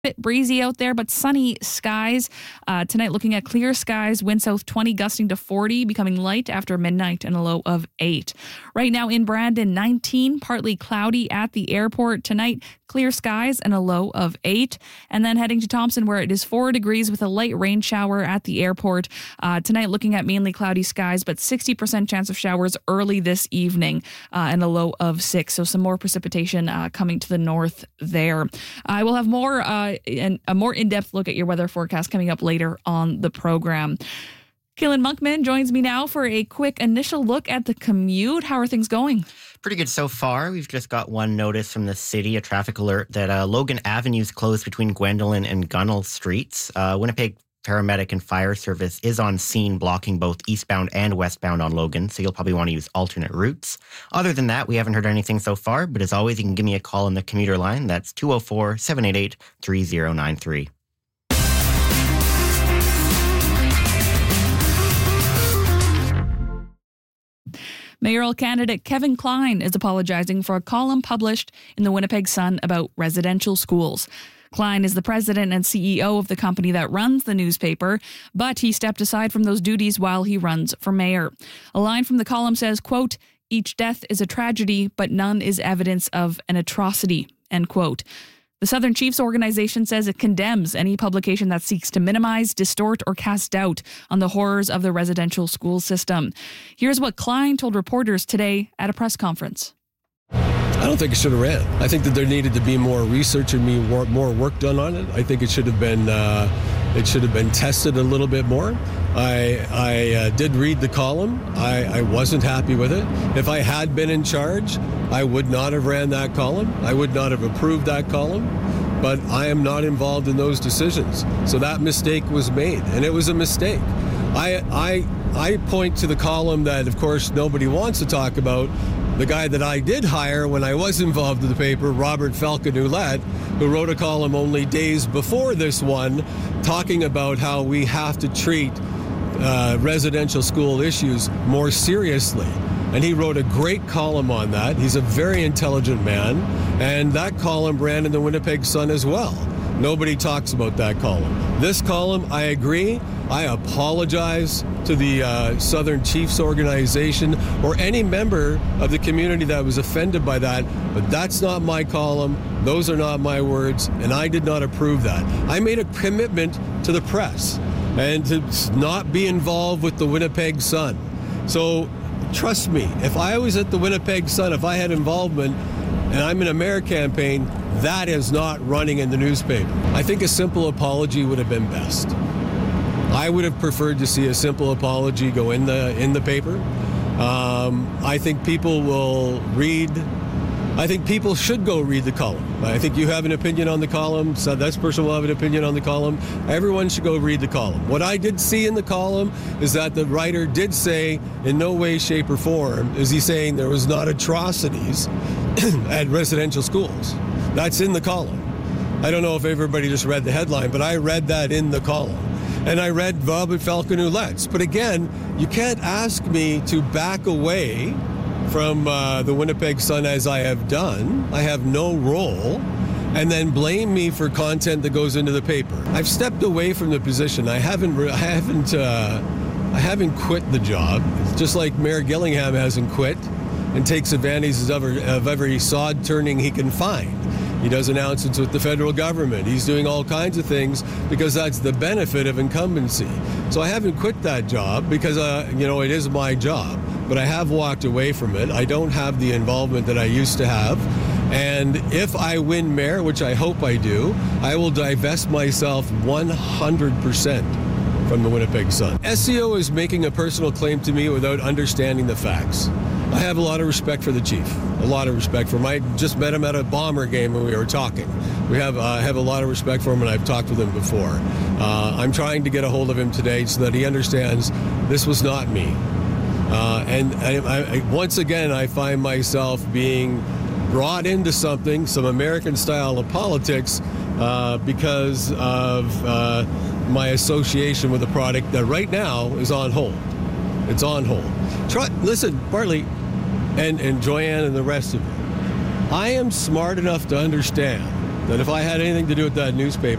Bit breezy out there, but sunny skies. Tonight, looking at clear skies, wind south 20, gusting to 40, becoming light after midnight and a low of 8. Right now in Brandon, 19, partly cloudy at the airport. Tonight, clear skies and a low of 8. And then heading to Thompson, where it is 4 degrees with a light rain shower at the airport. Tonight, looking at mainly cloudy skies, but 60% chance of showers early this evening and a low of 6. So some more precipitation coming to the north there. I will have more and a more in-depth look at your weather forecast coming up later on the program. Kaylin Monkman joins me now for a quick initial look at the commute. How are things going? Pretty good so far. We've just got one notice from the city, a traffic alert that Logan Avenue is closed between Gwendolyn and Gunnell Streets. Winnipeg Paramedic and Fire Service is on scene blocking both eastbound and westbound on Logan, so you'll probably want to use alternate routes. Other than that, we haven't heard anything so far, but as always, you can give me a call on the commuter line. That's 204-788-3093. Mayoral candidate Kevin Klein is apologizing for a column published in the Winnipeg Sun about residential schools. Klein is the president and CEO of the company that runs the newspaper, but he stepped aside from those duties while he runs for mayor. A line from the column says, quote, "Each death is a tragedy, but none is evidence of an atrocity," end quote. The Southern Chiefs organization says it condemns any publication that seeks to minimize, distort, or cast doubt on the horrors of the residential school system. Here's what Klein told reporters today at a press conference. I don't think it should have ran. I think that there needed to be more research and more work done on it. I think it should have been tested a little bit more. I did read the column. I wasn't happy with it. If I had been in charge, I would not have ran that column. I would not have approved that column. But I am not involved in those decisions. So that mistake was made, and it was a mistake. I point to the column that, of course, nobody wants to talk about. The guy that I did hire when I was involved in the paper, Robert Falcon-Ouellette, who wrote a column only days before this one, talking about how we have to treat residential school issues more seriously. And he wrote a great column on that. He's a very intelligent man. And that column ran in the Winnipeg Sun as well. Nobody talks about that column. This column, I agree. I apologize to the Southern Chiefs organization or any member of the community that was offended by that, but that's not my column. Those are not my words, and I did not approve that. I made a commitment to the press and to not be involved with the Winnipeg Sun. So trust me, if I was at the Winnipeg Sun, if I had involvement, and I'm in a mayor campaign, that is not running in the newspaper. I think a simple apology would have been best. I would have preferred to see a simple apology go in the paper. I think people will read. I think people should go read the column. I think you have an opinion on the column. So that person will have an opinion on the column. Everyone should go read the column. What I did see in the column is that the writer did say, in no way, shape, or form, is he saying there was not atrocities at residential schools. That's in the column. I don't know if everybody just read the headline, but I read that in the column. And I read Robert Falcon-Ouellette's. But again, you can't ask me to back away from the Winnipeg Sun as I have done. I have no role. And then blame me for content that goes into the paper. I've stepped away from the position. I haven't quit the job. Just like Mayor Gillingham hasn't quit and takes advantage of every sod turning he can find. He does announcements with the federal government. He's doing all kinds of things because that's the benefit of incumbency. So I haven't quit that job because, it is my job. But I have walked away from it. I don't have the involvement that I used to have. And if I win mayor, which I hope I do, I will divest myself 100% from the Winnipeg Sun. SEO is making a personal claim to me without understanding the facts. I have a lot of respect for the chief, a lot of respect for him. I just met him at a Bomber game when we were talking. I have a lot of respect for him, and I've talked with him before. I'm trying to get a hold of him today so that he understands this was not me. And once again, I find myself being brought into some American style of politics because of my association with a product that right now is on hold. It's on hold. Listen, Bartley and Joanne and the rest of you, I am smart enough to understand that if I had anything to do with that newspaper,